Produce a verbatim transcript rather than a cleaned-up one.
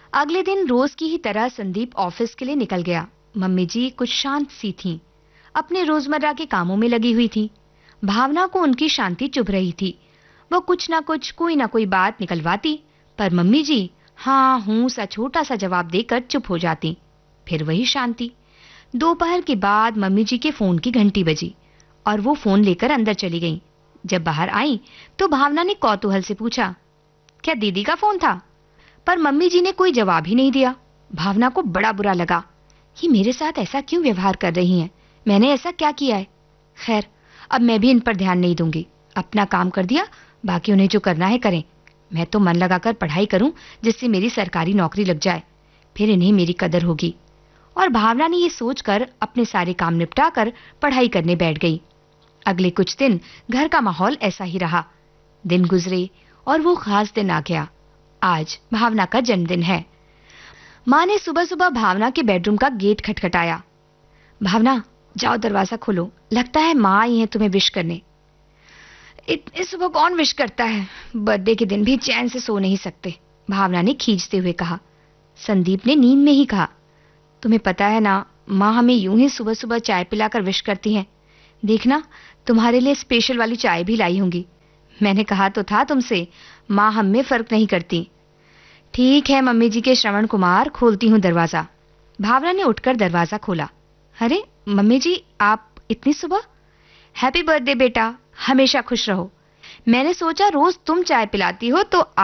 अगले दिन रोज की ही तरह संदीप ऑफिस के लिए निकल गया। मम्मी जी कुछ शांत सी थीं, अपने रोजमर्रा के कामों में लगी हुई थी। भावना को उनकी शांति चुभ रही थी। वो कुछ ना कुछ कोई ना कोई बात निकलवाती, पर मम्मी जी हाँ हूं सा छोटा सा जवाब देकर चुप हो जाती। फिर वही शांति। दोपहर के बाद मम्मी जी के फोन की घंटी बजी और वो फोन लेकर अंदर चली गईं। जब बाहर आई तो भावना ने कौतूहल से पूछा, क्या दीदी का फोन था? पर मम्मी जी ने कोई जवाब ही नहीं दिया। भावना को बड़ा बुरा लगा। ये मेरे साथ ऐसा क्यों व्यवहार कर रही हैं? मैंने ऐसा क्या किया है? खैर, अब मैं भी इन पर ध्यान नहीं दूंगी। अपना काम कर दिया, बाकी उन्हें जो करना है करें। मैं तो मन लगाकर पढ़ाई करूं जिससे मेरी सरकारी नौकरी लग जाए, फिर इन्हें मेरी कदर होगी। और भावना ने ये सोचकर अपने सारे काम निपटाकर पढ़ाई करने बैठ गई। अगले कुछ दिन घर का माहौल ऐसा ही रहा। दिन गुजरे और वो खास दिन आ गया। आज भावना का जन्मदिन है। माँ ने सुबह सुबह भावना के बेडरूम का गेट खटखटाया। भावना, जाओ दरवाजा खोलो, लगता है माँ आई हैं तुम्हें विश करने। इतनी सुबह कौन विश करता है? बर्थडे के दिन भी चैन से सो नहीं सकते, भावना ने खींचते हुए कहा। संदीप ने नींद में ही कहा, तुम्हें पता है ना, माँ हमें यूं ही सुबह सुबह चाय पिलाकर विश करती हैं। देखना, तुम्हारे लिए स्पेशल वाली चाय भी लाई होंगी। मैंने कहा तो था तुमसे, माँ हम में फर्क नहीं करती। ठीक है मम्मी जी के श्रवण कुमार, खोलती हूँ दरवाजा। भावना ने उठकर दरवाजा खोला। अरे मम्मी जी, आप इतनी सुबह? हैप्पी बर्थडे बेटा, हमेशा खुश रहो। मैंने सोचा रोज तुम चाय पिलाती हो तो